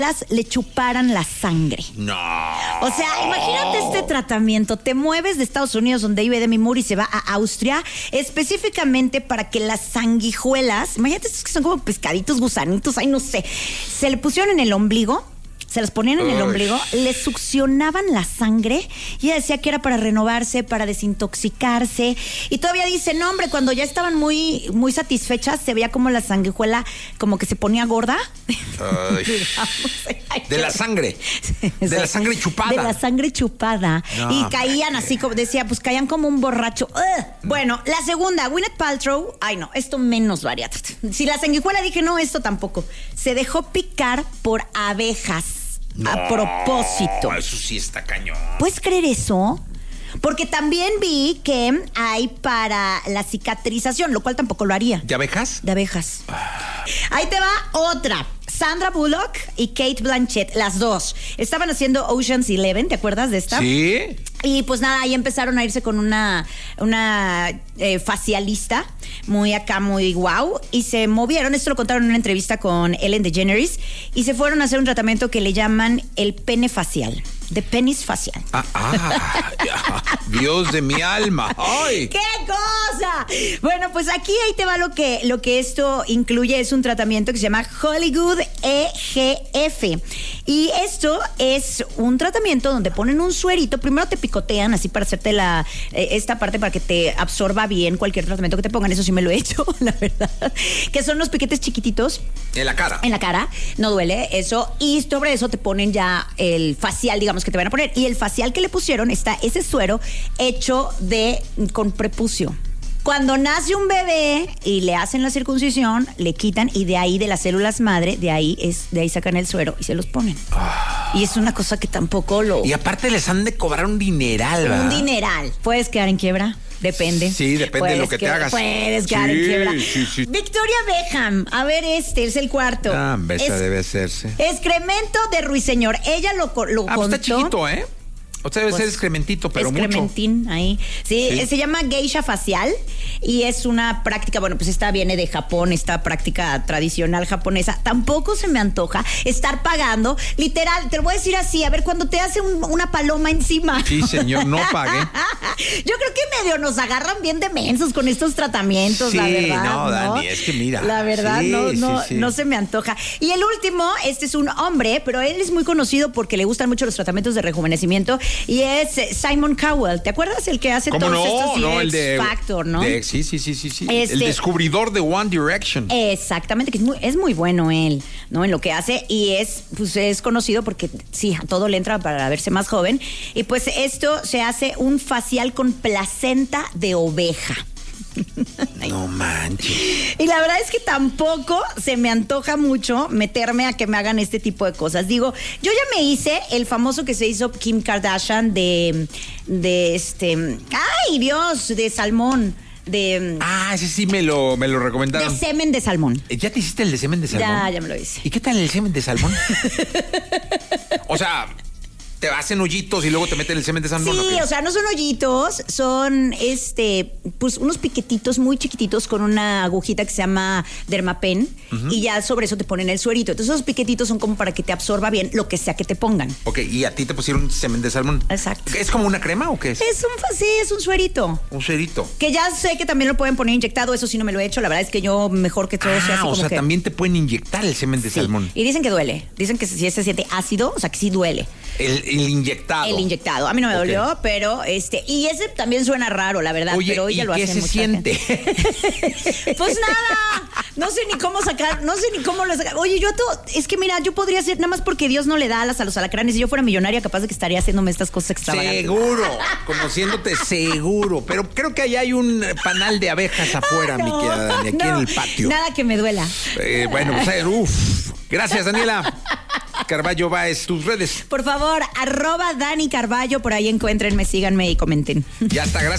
le chuparan la sangre. No. O sea, imagínate este tratamiento. Te mueves de Estados Unidos, donde vive Demi Moore, y se va a Austria, específicamente para que las sanguijuelas, imagínate estos que son como pescaditos, gusanitos, ay, no sé, se le pusieron en el ombligo. Se las ponían en el ombligo, le succionaban la sangre y ella decía que era para renovarse, para desintoxicarse. Y todavía dice, no, hombre, cuando ya estaban muy, muy satisfechas, se veía como la sanguijuela como que se ponía gorda. De la sangre. De la sangre chupada. De la sangre chupada. No, y caían así, como decía, pues caían como un borracho. Bueno, la segunda, Gwyneth Paltrow. Ay, no, esto menos variado. Si la sanguijuela dije, no, esto tampoco. Se dejó picar por abejas. No, a propósito. Eso sí está cañón. ¿Puedes creer eso? Porque también vi que hay para la cicatrización, lo cual tampoco lo haría. ¿De abejas? De abejas. Ahí te va otra. Sandra Bullock y Kate Blanchett, las dos, estaban haciendo Ocean's 11, ¿te acuerdas de esta? Sí. Y pues nada, ahí empezaron a irse con una facialista, muy acá, muy guau, y se movieron, esto lo contaron en una entrevista con Ellen DeGeneres, y se fueron a hacer un tratamiento que le llaman el pene facial. De penis facial. Dios de mi alma. ¡Ay! ¡Qué cosa! Bueno, pues aquí ahí te va lo que esto incluye. Es un tratamiento que se llama Hollywood EGF. Y esto es un tratamiento donde ponen un suerito. Primero te picotean así para hacerte esta parte para que te absorba bien cualquier tratamiento que te pongan. Eso sí me lo he hecho, la verdad. Que son unos piquetes chiquititos. En la cara. En la cara. No duele eso. Y sobre eso te ponen ya el facial, digamos, que te van a poner. Y el facial que le pusieron está ese suero hecho con prepucio. Cuando nace un bebé y le hacen la circuncisión, le quitan y de ahí, de las células madre, de ahí sacan el suero y se los ponen. Y es una cosa que tampoco lo... Y aparte les han de cobrar un dineral, ¿verdad? Un dineral. ¿Puedes quedar en quiebra? Depende. Sí, depende de lo que te hagas. Puedes quedar en quiebra. Sí. Victoria Beckham. A ver, este es el cuarto. Esa debe hacerse. Excremento de ruiseñor. Ella lo contó. Pues está chiquito, ¿eh? O sea, debe ser excrementito, pero excrementín, mucho. Ahí. Sí, se llama geisha facial y es una práctica, bueno, pues esta viene de Japón, esta práctica tradicional japonesa. Tampoco se me antoja estar pagando, literal, te lo voy a decir así, a ver, cuando te hace una paloma encima. Sí, señor, no pague. Yo creo que medio nos agarran bien de mensos con estos tratamientos, sí, la verdad. No, Dani, es que mira. La verdad, no se me antoja. Y el último, este es un hombre, pero él es muy conocido porque le gustan mucho los tratamientos de rejuvenecimiento. Y es Simon Cowell. ¿Te acuerdas? El que hace todos estos el de X-Factor, ¿no? Sí. El descubridor de One Direction. Exactamente, que es muy bueno él, ¿no? En lo que hace. Y es conocido porque, sí, a todo le entra para verse más joven. Y pues esto se hace un facial con placenta de oveja. No manches. Y la verdad es que tampoco se me antoja mucho meterme a que me hagan este tipo de cosas. Digo, yo ya me hice el famoso que se hizo Kim Kardashian de ¡ay, Dios! De salmón. Ese sí me lo recomendaron. De semen de salmón. ¿Ya te hiciste el de semen de salmón? Ya me lo hice. ¿Y qué tal el semen de salmón? O sea, te hacen hoyitos y luego te meten el semen de salmón. Sí, o sea, no son hoyitos, son pues unos piquetitos muy chiquititos con una agujita que se llama Dermapen y ya sobre eso te ponen el suerito. Entonces esos piquetitos son como para que te absorba bien lo que sea que te pongan. Ok, y a ti te pusieron semen de salmón. Exacto. ¿Es como una crema o qué es? Es un suerito. Un suerito. Que ya sé que también lo pueden poner inyectado, eso sí no me lo he hecho. La verdad es que yo mejor que todo sea así como que... también te pueden inyectar el semen de salmón. Y dicen que duele. Dicen que si se siente ácido, o sea que sí duele. El inyectado. El inyectado. A mí no me dolió, pero y ese también suena raro, la verdad. Oye, pero ella lo hace ¿qué se siente? Pues nada. No sé ni cómo sacar, no sé ni cómo lo sacar. Oye, es que mira, yo podría ser, nada más porque Dios no le da alas a los alacranes. Si yo fuera millonaria, capaz de que estaría haciéndome estas cosas extravagantes. Seguro, conociéndote seguro. Pero creo que allá hay un panal de abejas afuera, mi querida Dani, aquí en el patio. Nada que me duela. Bueno, pues gracias, Daniela Carballo Báez, tus redes. Por favor, @Dani Carballo, por ahí encuéntrenme, síganme y comenten. Ya está, gracias.